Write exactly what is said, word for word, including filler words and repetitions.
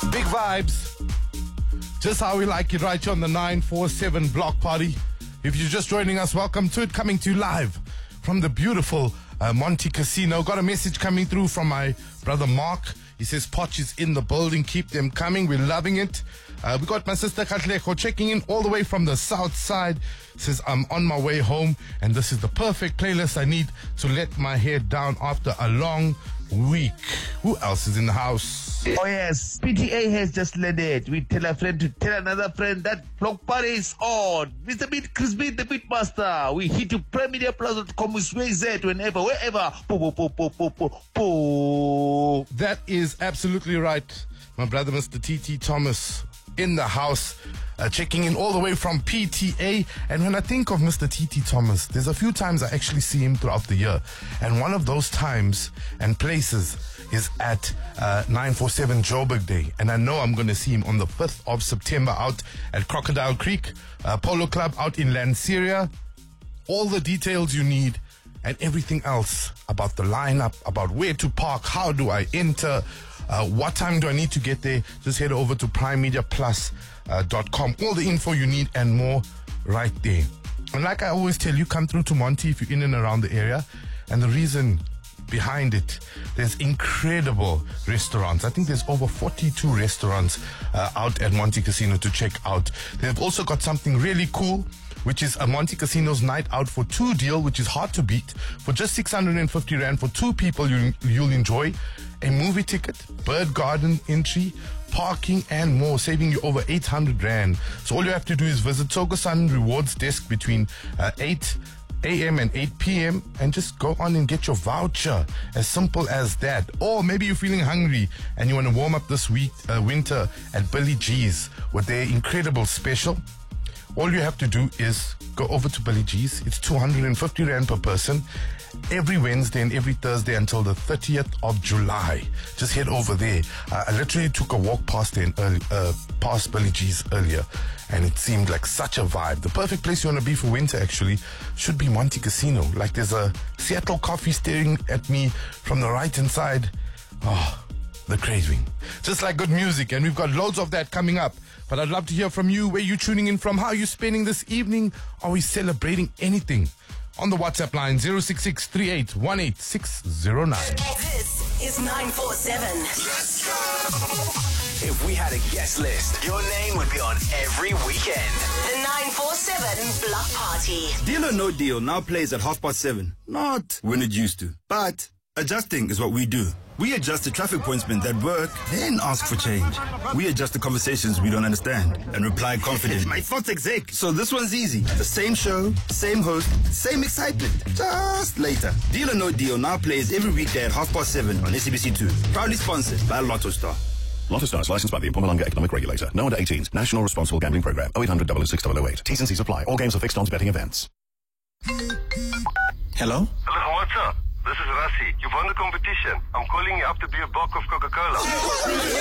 Big vibes. Just how we like it right here on the nine four seven Block Party. If you're just joining us, welcome to it. Coming to you live from the beautiful uh, Monte Casino. Got a message coming through from my brother Mark. He says Poch is in the building. Keep them coming. We're loving it. Uh, we got my sister Katleko checking in all the way from the south side. Says I'm on my way home and this is the perfect playlist I need to let my hair down after a long week. Who else is in the house? Oh yes, P T A has just landed. We tell a friend to tell another friend that Block Party is on. Mister Beat, Chris Beat, the Beatmaster. We hit you prime media plus dot com with Z whenever, wherever. Po, po, po, po, po, po, po. That is absolutely right. My brother, Mister T T Thomas, in the house, uh, checking in all the way from P T A. And when I think of Mister T T Thomas, there's a few times I actually see him throughout the year. And one of those times and places is at uh, nine four seven Joburg Day. And I know I'm going to see him on the fifth of September out at Crocodile Creek uh, Polo Club out in Lanseria. All the details you need and everything else about the lineup, about where to park, how do I enter, Uh, what time do I need to get there? Just head over to prime media plus dot com. All the info you need and more right there. And like I always tell you, come through to Monty if you're in and around the area. And the reason behind it, there's incredible restaurants. I think there's over forty-two restaurants uh, out at Monte Casino to check out. They've also got something really cool, which is a Monte Casino's night out for two deal, which is hard to beat. For just six hundred fifty rand for two people, you, you'll enjoy a movie ticket, bird garden entry, parking and more, saving you over eight hundred rand. So all you have to do is visit Togosan Rewards Desk between uh, eight a.m. and eight p.m. and just go on and get your voucher. As simple as that. Or maybe you're feeling hungry and you want to warm up this week, uh, winter at Billy G's with their incredible special. All you have to do is go over to Billy G's. It's two hundred fifty rand per person every Wednesday and every Thursday until the thirtieth of July. Just head over there. Uh, I literally took a walk past there early, uh, past Billy G's earlier, and it seemed like such a vibe. The perfect place you want to be for winter actually should be Monte Casino. Like there's a Seattle coffee staring at me from the right hand side. Oh, the craving. Just like good music, and we've got loads of that coming up. But I'd love to hear from you, where you tuning in from, how you spending this evening. Are we celebrating anything? On the WhatsApp line, zero six six three eight one eight six zero nine. This is nine four seven. Let's go! If we had a guest list, your name would be on every weekend. The nine four seven Block Party. Deal or No Deal now plays at half past seven. Not when it used to. But adjusting is what we do. We adjust the traffic pointsmen that work, then ask for change. We adjust the conversations we don't understand and reply confidently. My thoughts exec. So this one's easy. The same show, same host, same excitement. Just later. Deal or No Deal now plays every weekday at half past seven on S A B C two. Proudly sponsored by Lotto Star. Lotto Star is licensed by the Mpumalanga Economic Regulator. No under eighteens. National Responsible Gambling Program. oh eight hundred, double oh six, double oh eight. T's and C's apply. All games are fixed odds betting events. Hello? Hello, what's up? This is Rassi. You've won the competition. I'm calling you up to be a bulk of Coca-Cola.